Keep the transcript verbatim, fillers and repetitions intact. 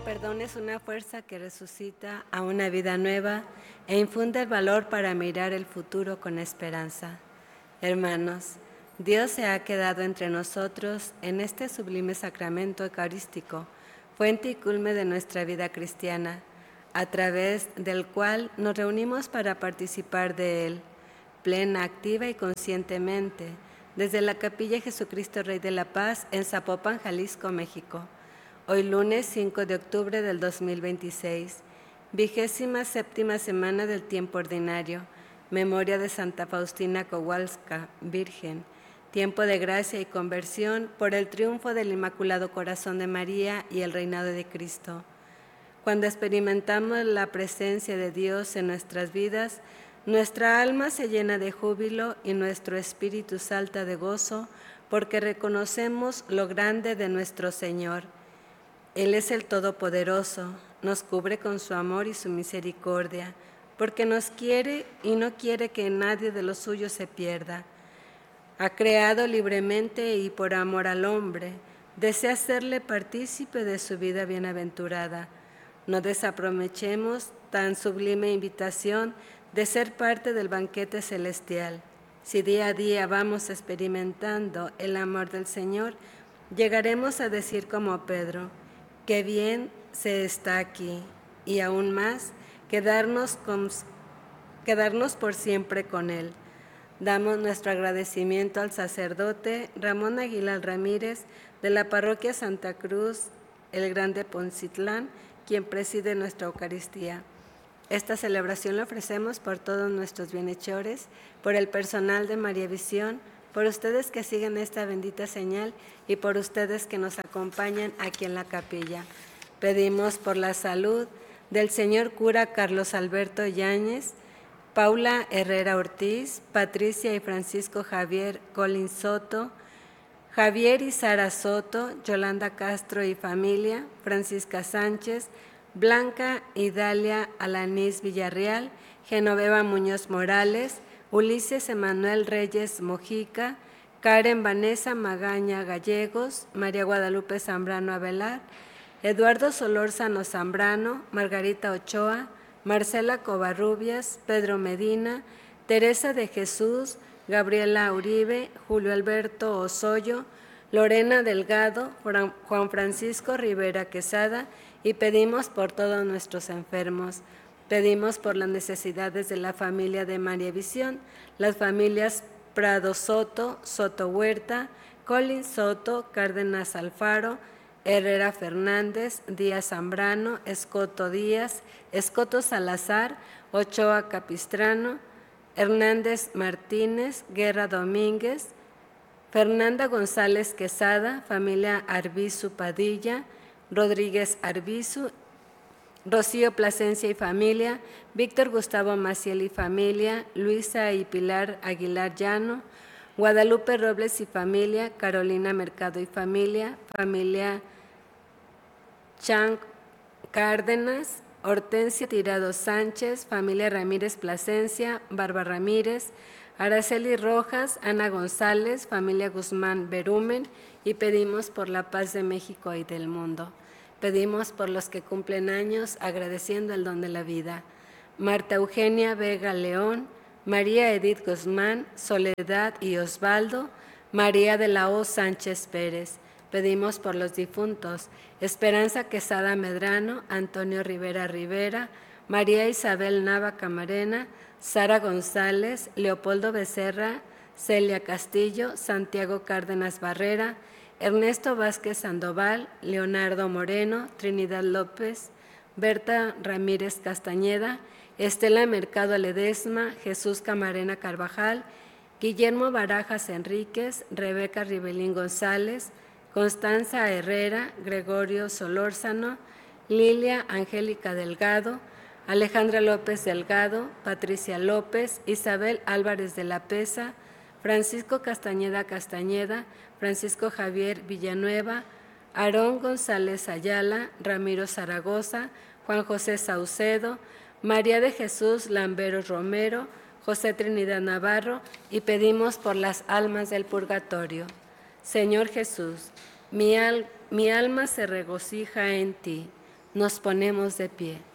perdón es una fuerza que resucita a una vida nueva e infunde el valor para mirar el futuro con esperanza. Hermanos, Dios se ha quedado entre nosotros en este sublime sacramento eucarístico, fuente y culme de nuestra vida cristiana, a través del cual nos reunimos para participar de Él, plena, activa y conscientemente, desde la Capilla Jesucristo Rey de la Paz en Zapopan, Jalisco, México. Hoy lunes cinco de octubre del dos mil veintiséis, vigésima séptima semana del tiempo ordinario, memoria de Santa Faustina Kowalska, Virgen, tiempo de gracia y conversión por el triunfo del Inmaculado Corazón de María y el reinado de Cristo. Cuando experimentamos la presencia de Dios en nuestras vidas, nuestra alma se llena de júbilo y nuestro espíritu salta de gozo porque reconocemos lo grande de nuestro Señor. Él es el Todopoderoso, nos cubre con su amor y su misericordia, porque nos quiere y no quiere que nadie de los suyos se pierda. Ha creado libremente y por amor al hombre, desea hacerle partícipe de su vida bienaventurada. No desaprovechemos tan sublime invitación de ser parte del banquete celestial. Si día a día vamos experimentando el amor del Señor, llegaremos a decir como Pedro: qué bien se está aquí, y aún más, quedarnos, con, quedarnos por siempre con Él. Damos nuestro agradecimiento al sacerdote Ramón Aguilar Ramírez de la parroquia Santa Cruz, el Grande Poncitlán, quien preside nuestra Eucaristía. Esta celebración la ofrecemos por todos nuestros bienhechores, por el personal de María Visión, por ustedes que siguen esta bendita señal y por ustedes que nos acompañan aquí en la capilla. Pedimos por la salud del señor cura Carlos Alberto Yáñez, Paula Herrera Ortiz, Patricia y Francisco Javier Collins Soto, Javier y Sara Soto, Yolanda Castro y familia, Francisca Sánchez, Blanca y Dalia Alanís Villarreal, Genoveva Muñoz Morales, Ulises Emanuel Reyes Mojica, Karen Vanessa Magaña Gallegos, María Guadalupe Zambrano Avelar, Eduardo Solórzano Zambrano, Margarita Ochoa, Marcela Covarrubias, Pedro Medina, Teresa de Jesús, Gabriela Uribe, Julio Alberto Osoyo, Lorena Delgado, Juan Francisco Rivera Quesada, y pedimos por todos nuestros enfermos. Pedimos por las necesidades de la familia de María Visión, las familias Prado Soto, Soto Huerta, Collins Soto, Cárdenas Alfaro, Herrera Fernández, Díaz Zambrano, Escoto Díaz, Escoto Salazar, Ochoa Capistrano, Hernández Martínez, Guerra Domínguez, Fernanda González Quesada, familia Arbizu Padilla, Rodríguez Arbizu, Rocío Plasencia y familia, Víctor Gustavo Maciel y familia, Luisa y Pilar Aguilar Llano, Guadalupe Robles y familia, Carolina Mercado y familia, familia Chang Cárdenas, Hortensia Tirado Sánchez, familia Ramírez Plasencia, Bárbara Ramírez, Araceli Rojas, Ana González, familia Guzmán Berumen, y pedimos por la paz de México y del mundo. Pedimos por los que cumplen años, agradeciendo el don de la vida. Marta Eugenia Vega León, María Edith Guzmán, Soledad y Osvaldo, María de la O. Sánchez Pérez. Pedimos por los difuntos: Esperanza Quesada Medrano, Antonio Rivera Rivera, María Isabel Nava Camarena, Sara González, Leopoldo Becerra, Celia Castillo, Santiago Cárdenas Barrera, Ernesto Vázquez Sandoval, Leonardo Moreno, Trinidad López, Berta Ramírez Castañeda, Estela Mercado Ledesma, Jesús Camarena Carvajal, Guillermo Barajas Enríquez, Rebeca Ribelín González, Constanza Herrera, Gregorio Solórzano, Lilia Angélica Delgado, Alejandra López Delgado, Patricia López, Isabel Álvarez de la Pesa, Francisco Castañeda Castañeda, Francisco Javier Villanueva, Aarón González Ayala, Ramiro Zaragoza, Juan José Saucedo, María de Jesús Lamberos Romero, José Trinidad Navarro, y pedimos por las almas del purgatorio. Señor Jesús, mi, al, mi alma se regocija en ti. Nos ponemos de pie.